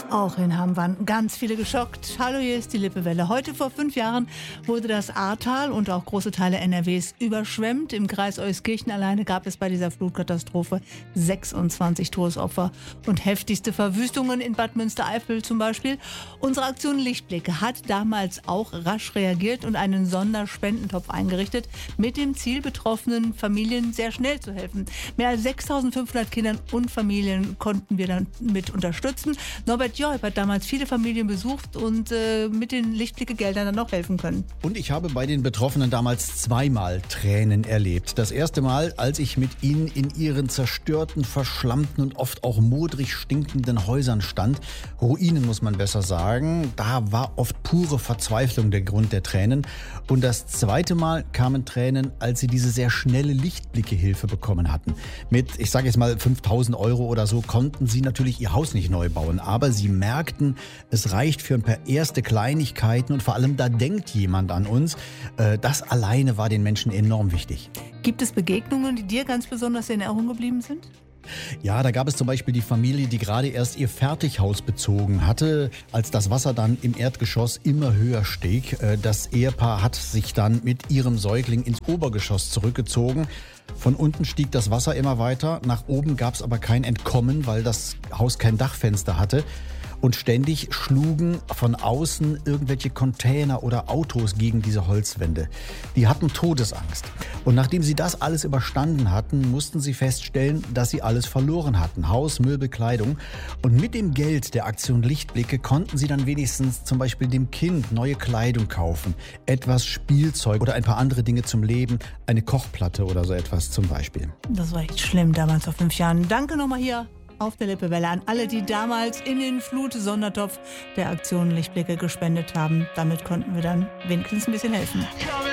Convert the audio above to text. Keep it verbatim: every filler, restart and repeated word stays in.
Auch in Hamm waren ganz viele geschockt. Hallo, hier ist die Lippewelle. Heute vor fünf Jahren wurde das Ahrtal und auch große Teile N R Ws überschwemmt. Im Kreis Euskirchen alleine gab es bei dieser Flutkatastrophe sechsundzwanzig Todesopfer und heftigste Verwüstungen in Bad Münstereifel zum Beispiel. Unsere Aktion Lichtblicke hat damals auch rasch reagiert und einen Sonderspendentopf eingerichtet, mit dem Ziel, betroffenen Familien sehr schnell zu helfen. Mehr als sechstausendfünfhundert Kindern und Familien konnten wir damit unterstützen. Norbert Joib hat damals viele Familien besucht und äh, mit den Lichtblicke-Geldern dann auch helfen können. Und ich habe bei den Betroffenen damals zweimal Tränen erlebt. Das erste Mal, als ich mit ihnen in ihren zerstörten, verschlammten und oft auch modrig stinkenden Häusern stand. Ruinen, muss man besser sagen. Da war oft pure Verzweiflung der Grund der Tränen. Und das zweite Mal kamen Tränen, als sie diese sehr schnelle Lichtblicke-Hilfe bekommen hatten. Mit, ich sage jetzt mal, fünftausend Euro oder so konnten sie natürlich ihr Haus nicht neu bauen. Aber sie merkten, es reicht für ein paar erste Kleinigkeiten und vor allem da denkt jemand an uns. Das alleine war den Menschen enorm wichtig. Gibt es Begegnungen, die dir ganz besonders in Erinnerung geblieben sind? Ja, da gab es zum Beispiel die Familie, die gerade erst ihr Fertighaus bezogen hatte, als das Wasser dann im Erdgeschoss immer höher stieg. Das Ehepaar hat sich dann mit ihrem Säugling ins Obergeschoss zurückgezogen. Von unten stieg das Wasser immer weiter, nach oben gab es aber kein Entkommen, weil das Haus kein Dachfenster hatte. Und ständig schlugen von außen irgendwelche Container oder Autos gegen diese Holzwände. Die hatten Todesangst. Und nachdem sie das alles überstanden hatten, mussten sie feststellen, dass sie alles verloren hatten. Haus, Möbel, Kleidung. Und mit dem Geld der Aktion Lichtblicke konnten sie dann wenigstens zum Beispiel dem Kind neue Kleidung kaufen. Etwas Spielzeug oder ein paar andere Dinge zum Leben. Eine Kochplatte oder so etwas zum Beispiel. Das war echt schlimm damals vor fünf Jahren. Danke nochmal hier auf der Lippewelle an alle, die damals in den Flut-Sondertopf der Aktion Lichtblicke gespendet haben. Damit konnten wir dann wenigstens ein bisschen helfen.